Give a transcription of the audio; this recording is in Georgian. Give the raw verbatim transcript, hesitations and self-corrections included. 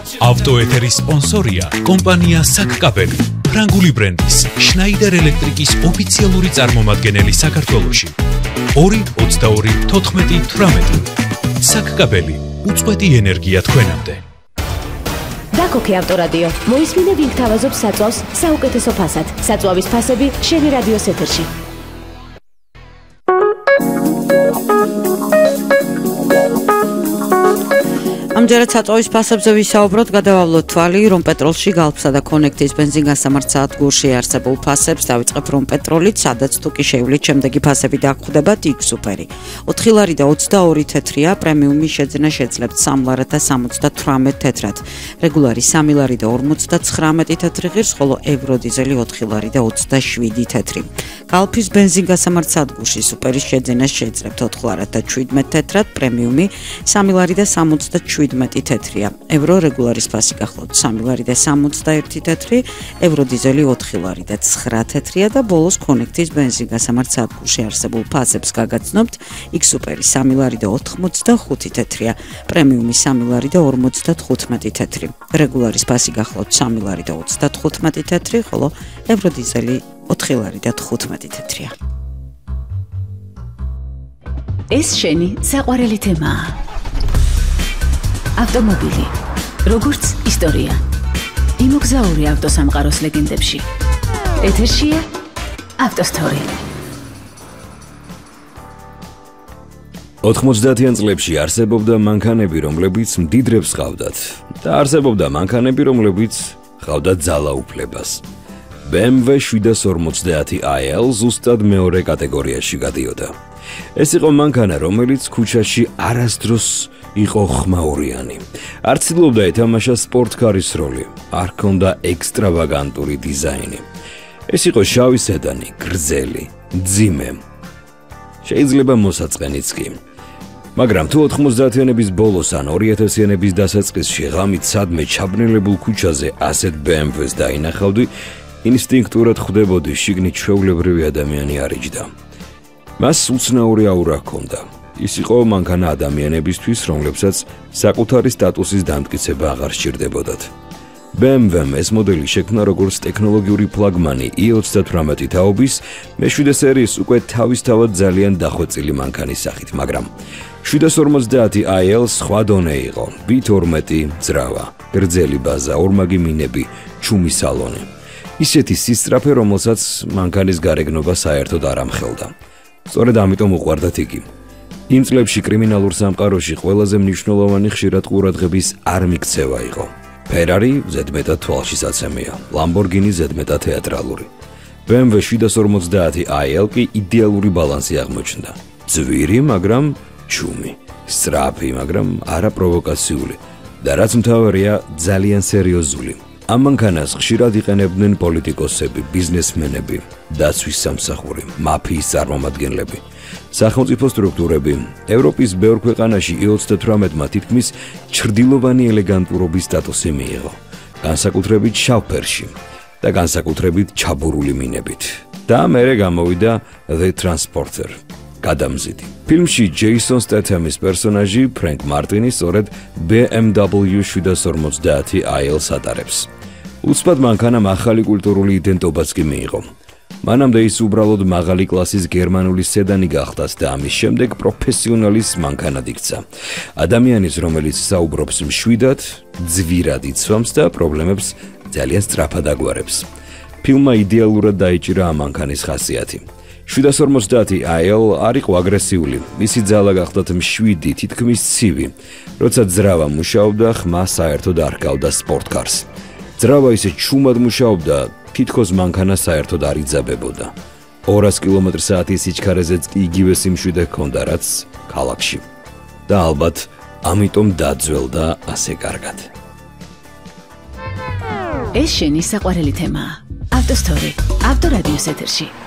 ავტოეთერის სპონსორია კომპანია საკკაბელი, ფრანგული ბრენდის შნაიდერ ელექტრიკის ოფიციალური წარმომადგენელი საქართველოში. ორი ოცდაორი თოთხმეტი თვრამეტი. საკკაბელი, უწყვეტი ენერგია თქვენამდე. დაკოქე ავტორადიო. მოისმინე ვინ გთავაზობს საწვავს საუკეთესო ფასად. საწვავის ფასები შენი რადიოს ეთერში. ამჯერად საწვავის ფასებზე ვისაუბროთ, გადავავლოთ თვალი, რომ პეტროლში გალფსა და კონექტის ბენზინგასამართ საათგურში არსებულ ფასებს დავიწყებ რომ პეტროლით, სადაც თუ კი შეივლით შემდეგი ფასები დაგხვდება იქ სუპერი. ოთხი ლარი და ოცდაორი თეთრია, პრემიუმი შეძენა შეძლებთ სამ ლარად და სამოცდათვრამეტ თეთრად. რეგულარი სამი ლარი და ორმოცდაცხრამეტი თეთრი ღირს, ხოლო ევროდიზელი ოთხი ლარი და ოცდაშვიდი თეთრი. გალფის ბენზინგასამართ საათგურში სუპერის შეძენა შეძლებთ ოთხ ლარად და შვიდმეტ თეთრად, პრემიუმი სამი ლარი და სამოცდაშვიდმეტი თეთრია. ევრო რეგულარის ფასი გახლავთ სამი ლარი და სამოცდაერთი თეთრი, ევროდიზელი ოთხი ლარი და ცხრა თეთრია და ბოლოს კონექტის ბენზინგასამართ საათგურში არსებულ ფასებს გაგაცნობთ. იქ სუპერი სამი ლარი და ოთხმოცდახუთი თეთრია, პრემიუმი სამი ლარი და ორმოცდათხუთმეტი თეთრი. რეგულარის ფასი გახლავთ სამი ლარი და ოცდათხუთმეტი თეთრი, ხოლო ევროდიზელი ოთხი ლარი და თხუთმეტი თეთრია. ეს შენი საყვარელი თემაა. ავტომობილი, როგორც ისტორია. იმოგზაური ავტოსამყაროს ლეგენდებში. ეთერშია ავტოსტორი. ოთხმოცდაათიან წლებში არსებობდა მანქანები, რომლებიც მდიდრებს ჰყავდათ და არსებობდა მანქანები, რომლებიც ჰყავდათ ძალაუფლებას. ბე ემ ვე შვიდას ორმოცდაათი აი ელ ზუსტად მეორე კატეგორიაში გადიოდა. ეს იყო მანქანა, რომელიც ქუჩაში არასდროს იყო ხმაურიანი. არ ცდილობდა ეთამაშა სპორტკარის როლი, არ ჰქონდა ექსტრავაგანტური დიზაინი. ეს იყო შავი სედანი, გრძელი, მძიმე. შეიძლება მოსაწყენიც კი. მაგრამ თუ ოთხმოცდაათიანების ბოლოს ან ორი ათასიანების დასაწყისში ღამით სადმე ჩაბნელებულ ქუჩაზე ასეთ ბე ემ ვეს დაინახავდი, ინსტინქტურად ხვდებოდი შიგნით ჩვეულებრივი ადამიანი არ იჯდა. მას უცნაური აურა ჰქონდა. ის იყო მანქანა ადამიანებისთვის, რომლებსაც საკუთარი სტატუსის დამტკიცება აღარ სჭირდებოდათ. ბე ემ ვემ ეს მოდელი შექმნა როგორც ტექნოლოგიური ფლაგმანი ი ოცდათვრამეტი თაობის მეშვიდე სერიის უკვე თავისთავად ძალიან დახვეწილი მანქანის სახით, მაგრამ შვიდას ორმოცდაათი აი ელ სხვა დონე იყო, ბით ორმეტი ძრავა, გრძელი ბაზა, ორმაგი მინები, ჩუმი სალონი. ისეთი სისწრაფე, რომელსაც მანქანის გარეგნობა საერთოდ არ ამხელდა. სწორედ ამიტომ უყვარდათ იგი. იმ წლებში კრიმინალურ სამყაროში ყველაზე მნიშვნელოვანი ხშირად ყურადღების არ მიქცევა იყო. ფერარი ზედმეტად თვალშისაცემია, ლამბორგინი ზედმეტად თეატრალური. ბე ემ ვე შვიდას ორმოცდაათი აი ელ კი იდეალური ბალანსი აღმოჩნდა. ძვირი, მაგრამ ჩუმი, სწრაფი, მაგრამ არა პროვოკაციული და რაც მთავარია, ძალიან სერიოზული. ამ მანქანას ხშირად იყენებდნენ პოლიტიკოსები, ბიზნესმენები, დაცვის სამსახური, მაფიის წარმომადგენლები. სახელმწიფო სტრუქტურები. ევროპის ბევრ ქვეყანაში ი ოცდათვრამეტმა თითქმის ჩრდილოვანი ელეგანტურობის სტატუსი მიიღო, განსაკუთრებით შავ ფერში და განსაკუთრებით ჩაბურული მინებით. და მერე გამოვიდა The Transporter, გადამზიდი. ფილმში ჯეისონ სტეთემის პერსონაჟი ფრენკ მარტინი სწორედ ბე ემ დაბლიუ შვიდას ორმოცდაათი აი ელს ატარებს. უცბად მანქანამ ახალი კულტურული იდენტობაც კი მიიღო. მანამდე ის უბრალოდ მაღალი კლასის გერმანული სედანი გახდათ და ამის შემდეგ პროფესიონალის მანქანად იქცა. ადამიანის, რომელიც საუბრობს მშვიდად, ძვირად იცვამს და პრობლემებს ძალიან სწრაფად აგვარებს. ფილმმა იდეალურად დაიჭირა ამ მანქანის ხასიათი. შვიდას ორმოცდაათი აი ელ არ იყო აგრესიული, მისი ძალა გახლდათ მშვიდი, თითქმის ცივი. როცა ძრავა მუშაობდა, ხმა საერთოდ არ ჰგავდა სპორტკარს. ძრავა ისე ჩუმად მუშაობდა, თითქოს მანქანა საერთოდ არ იძაბებოდა. ორას კილომეტრ საათის სიჩქარეზეც კი იგივე სიმშვიდე ჰქონდა, რაც ქალაქში. და ალბათ ამიტომ დაძველდა ასე კარგად. ეს შენი საყვარელი თემაა. ავტოსტორი, ავტორადიოს ეთერში.